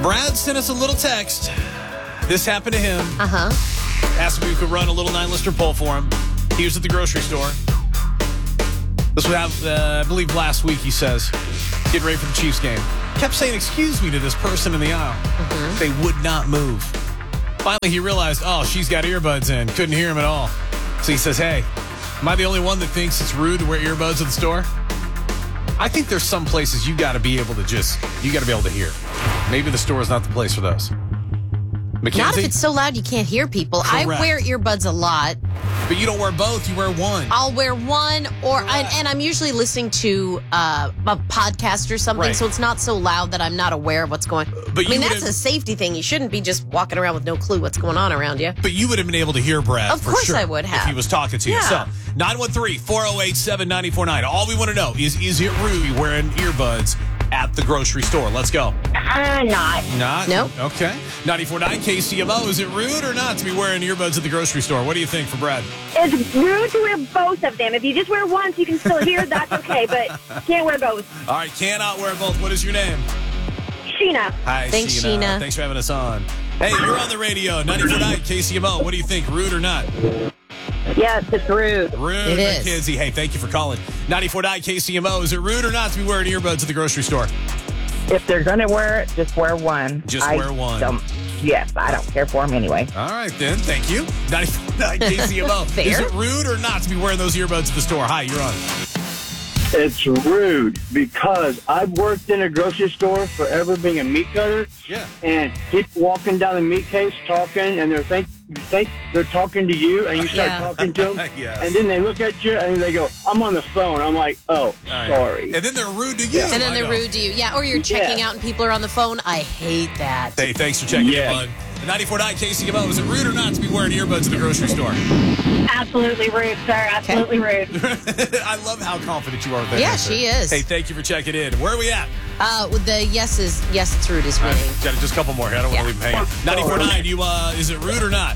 Brad sent us a little text. This happened to him. Asked if we could run a little 9-lister poll for him. He was at the grocery store. This was, I believe, last week, he says. Getting ready for the Chiefs game. Kept saying, excuse me, to this person in the aisle. They would not move. Finally, he realized, oh, she's got earbuds in. Couldn't hear him at all. So he says, hey, am I the only one that thinks it's rude to wear earbuds at the store? I think there's some places you got to be able to hear. Maybe the store is not the place for those. Mackenzie? Not if it's so loud you can't hear people. Correct. I wear earbuds a lot. But you don't wear both. You wear one. I'll wear one, and I'm usually listening to a podcast or something, Right. so it's not so loud that I'm not aware of what's going on. But I mean, that's a safety thing. You shouldn't be just walking around with no clue what's going on around you. But you would have been able to hear Brad. Of course sure, I would have. If he was talking to you. Yeah. So, 913-408-7949. All we want to know is it rude wearing earbuds at the grocery store? Let's go. Not. Not? Nope. Okay. 94.9 KCMO. Is it rude or not to be wearing earbuds at the grocery store? What do you think for Brad? It's rude to wear both of them. If you just wear one so you can still hear, that's okay, but can't wear both. All right, cannot wear both. What is your name? Sheena. Hi, Thanks, Sheena. Thanks for having us on. Hey, you're on the radio. 94.9 KCMO. What do you think? Rude or not? Yes, it's rude. Rude, It is. Mackenzie. Hey, thank you for calling. 94.9 KCMO. Is it rude or not to be wearing earbuds at the grocery store? If they're going to wear it, just wear one. Just wear one. Yes, I don't care for them anyway. All right, then. Thank you. 94.9 KCMO. Fair. Is it rude or not to be wearing those earbuds at the store? Hi, you're on. It's rude because I've worked in a grocery store forever being a meat cutter. Yeah. And people walking down the meat case talking, and you think they're talking to you, and you start Yeah. talking to them. Yes. And then they look at you, and they go, I'm on the phone. I'm like, oh, All right. sorry. And then they're rude to you. And then I they're know. rude to you. Yeah, or you're checking out and people are on the phone. I hate that. Hey, thanks for checking Yeah. in, bud. 94.9 KCMO. Is it rude or not to be wearing earbuds at the grocery store? Absolutely rude, sir. Absolutely rude. I love how confident you are with that Yeah, answer. she is. Hey, thank you for checking in. Where are we at? With the yes, it's rude is All right, winning. got just a couple more here. I don't want to leave them hanging. 94.9, is it rude or not?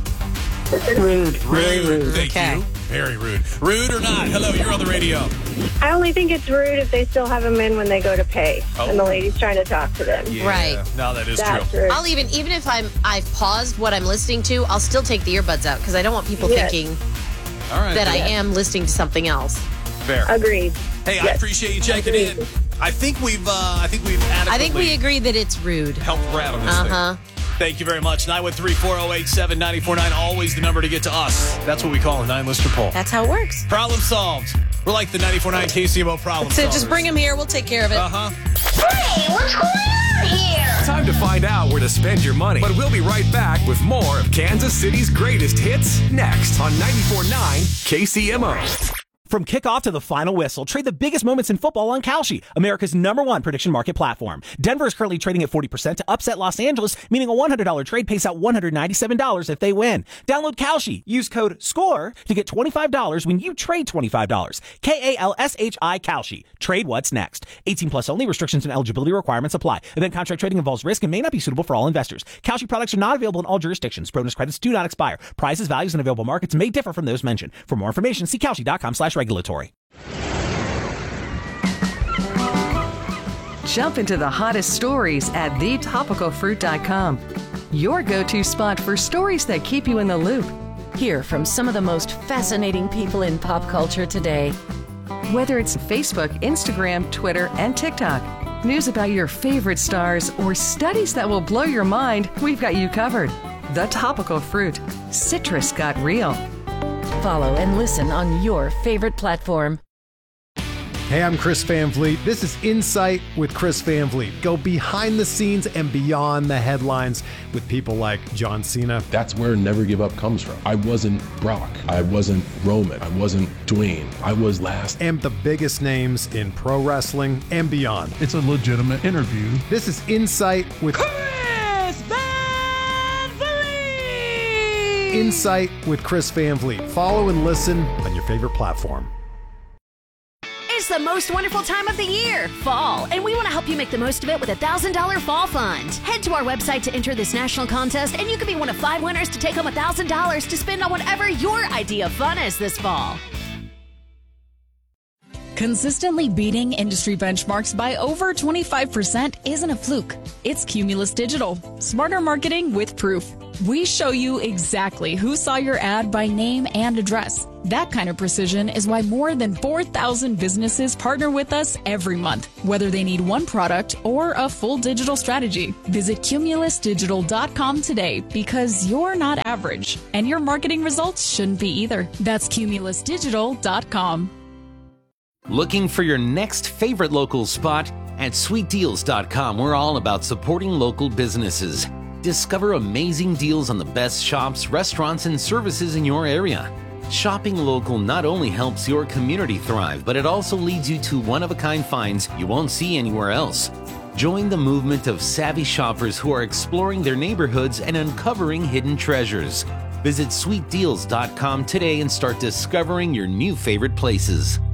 Rude. Very rude. Thank Okay. you. Very rude. Rude or not? Hello, you're on the radio. I only think it's rude if they still have them in when they go to pay, Oh. and the lady's trying to talk to them. Yeah. Right. No, that is That's true. rude. I'll even if I've paused what I'm listening to, I'll still take the earbuds out because I don't want people Yes. thinking All right. that I then. am listening to something else. Fair. Agreed. Hey, I Yes. appreciate you checking in. I think we've adequately I think we agree that it's rude. helped Brad on this thing. Thank you very much. 913-408-7949. Always the number to get to us. That's what we call a 9-lister poll. That's how it works. Problem solved. We're like the 94.9 KCMO problem So solvers. just bring them here. We'll take care of it. Uh-huh. Hey, what's going on here? Time to find out where to spend your money. But we'll be right back with more of Kansas City's greatest hits next on 94.9 KCMO. From kickoff to the final whistle, trade the biggest moments in football on Kalshi, America's #1 prediction market platform. Denver is currently trading at 40% to upset Los Angeles, meaning a $100 trade pays out $197 if they win. Download Kalshi. Use code SCORE to get $25 when you trade $25. KALSHI Kalshi. Trade what's next. 18 plus only. Restrictions and eligibility requirements apply. Event contract trading involves risk and may not be suitable for all investors. Kalshi products are not available in all jurisdictions. Bonus credits do not expire. Prices, values, and available markets may differ from those mentioned. For more information, see Kalshi.com/regulatory. Jump into the hottest stories at thetopicalfruit.com. Your go-to spot for stories that keep you in the loop. Hear from some of the most fascinating people in pop culture today. Whether it's Facebook, Instagram, Twitter, and TikTok, news about your favorite stars, or studies that will blow your mind, we've got you covered. The Topical Fruit. Citrus got real. Follow and listen on your favorite platform. Hey, I'm Chris Van Vliet. This is Insight with Chris Van Vliet. Go behind the scenes and beyond the headlines with people like John Cena. That's where Never Give Up comes from. I wasn't Brock. I wasn't Roman. I wasn't Dwayne. I was last. And the biggest names in pro wrestling and beyond. It's a legitimate interview. This is Insight with Chris Van Vliet! Insight with Chris Van Vliet. Follow and listen on your favorite platform. It's the most wonderful time of the year, fall, and we want to help you make the most of it with a $1,000 fall fund. Head to our website to enter this national contest, and you could be one of 5 winners to take home $1,000 to spend on whatever your idea of fun is this fall. Consistently beating industry benchmarks by over 25% isn't a fluke. It's Cumulus Digital. Smarter marketing with proof. We show you exactly who saw your ad by name and address. That kind of precision is why more than 4,000 businesses partner with us every month, whether they need one product or a full digital strategy. Visit cumulusdigital.com today because you're not average, and your marketing results shouldn't be either. That's cumulusdigital.com. Looking for your next favorite local spot? At sweetdeals.com, we're all about supporting local businesses. Discover amazing deals on the best shops, restaurants, and services in your area. Shopping local not only helps your community thrive, but it also leads you to one-of-a-kind finds you won't see anywhere else. Join the movement of savvy shoppers who are exploring their neighborhoods and uncovering hidden treasures. Visit sweetdeals.com today and start discovering your new favorite places.